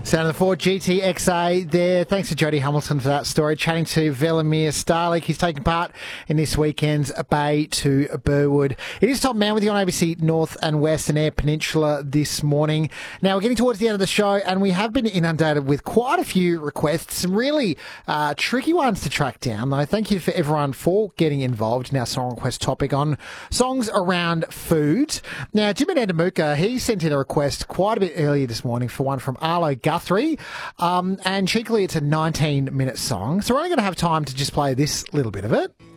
Sound of the Ford GTXA there. Thanks to Jody Hamilton for that story. Chatting to Velimir Starlik. He's taking part in this weekend's Bay to Burwood. It is Top Man with you on ABC North and Western Eyre Peninsula this morning. Now, we're getting towards the end of the show, and we have been inundated with quite a few requests. Some really tricky ones to track down, though. Thank you for everyone for getting involved in our song request topic on songs around food. Now, Jim and Endamuka, he sent in a request quite a bit earlier this morning for one from Arlo Guthrie, and cheekily it's a 19-minute song, so we're only going to have time to just play this little bit of it.